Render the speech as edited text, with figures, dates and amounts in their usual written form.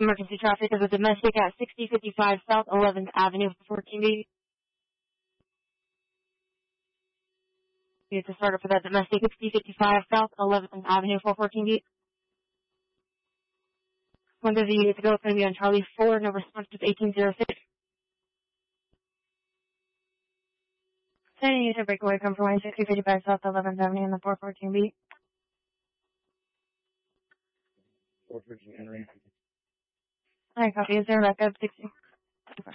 Emergency traffic is a domestic at 6055 South 11th Avenue, 14B. It's a starter for that domestic 6055 South 11th Avenue, 414B. One of the units to go is going to be on Charlie 4, no response to 1806. Sending you to breakaway compromise 6055 South 11th Avenue in the 414B. 414 entering. Alright, copy. Is there a backup 60?